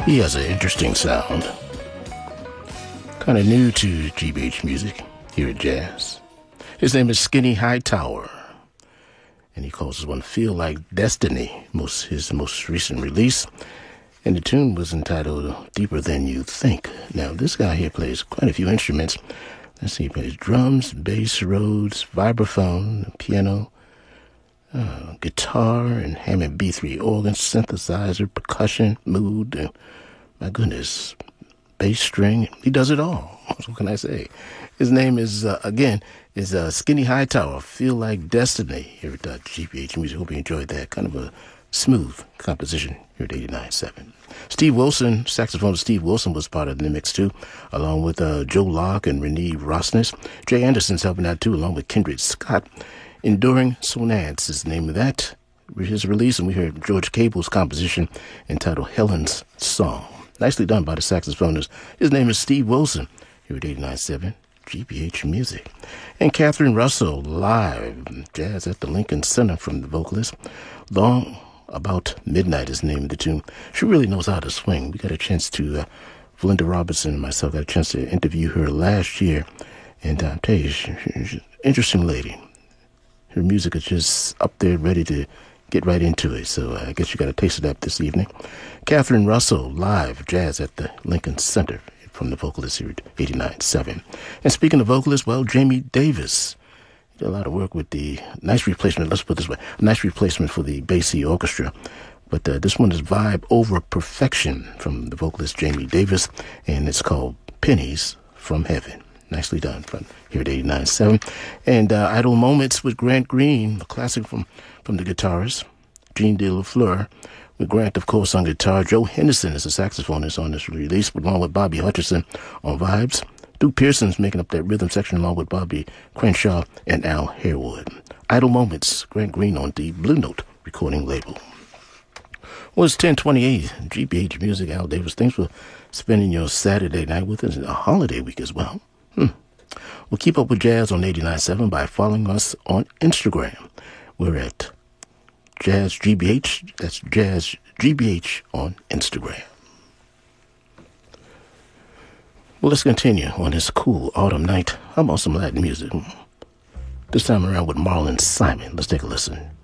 He has an interesting sound. Kind of new to GBH music here at Jazz. His name is Skinny Hightower, and he calls this one Feel Like Destiny, his most recent release. And the tune was entitled Deeper Than You Think. Now, this guy here plays quite a few instruments. Let's see, he plays drums, bass, Rhodes, vibraphone, piano, guitar, and Hammond B3 organ, synthesizer, percussion, mood, and my goodness, bass string. He does it all. What can I say? His name is, Skinny Hightower, Feel Like Destiny, here at GBH Music. Hope you enjoyed that. Kind of a smooth composition here at 89.7. Steve Wilson, saxophonist Steve Wilson was part of the mix too, along with Joe Locke and Renee Rossness. Jay Anderson's helping out too, along with Kendrick Scott. Enduring Sonance is the name of that. His release, and we heard George Cable's composition entitled Helen's Song. Nicely done by the saxophonist. His name is Steve Wilson, here at 89.7 GBH Music. And Catherine Russell, live, Jazz at the Lincoln Center from the vocalist. Long About Midnight is the name of the tune. She really knows how to swing. We got a chance to, Valinda Robertson and myself got a chance to interview her last year. And I'll tell you, she's an interesting lady. Her music is just up there ready to get right into it. So I guess you got a taste of that this evening. Catherine Russell, live, Jazz at the Lincoln Center from the vocalist here at 89.7. And speaking of vocalists, well, Jamie Davis did a lot of work with the nice replacement, let's put it this way, a nice replacement for the Basie Orchestra. But this one is Vibe Over Perfection from the vocalist Jamie Davis, and it's called Pennies from Heaven. Nicely done from here at 89.7. And Idle Moments with Grant Green, a classic from the guitarist, Gene De La Fleur, with Grant, of course, on guitar. Joe Henderson is a saxophonist on this release, along with Bobby Hutcherson on vibes. Duke Pearson's making up that rhythm section along with Bobby Crenshaw and Al Harewood. Idle Moments, Grant Green on the Blue Note recording label. Well, it's 10:28, GBH Music, Al Davis. Thanks for spending your Saturday night with us, and a holiday week as well. Well, keep up with Jazz on 89.7 by following us on Instagram. We're at Jazz GBH. That's Jazz GBH on Instagram. Well, let's continue on this cool autumn night. How about some Latin music? This time around with Marlon Simon. Let's take a listen.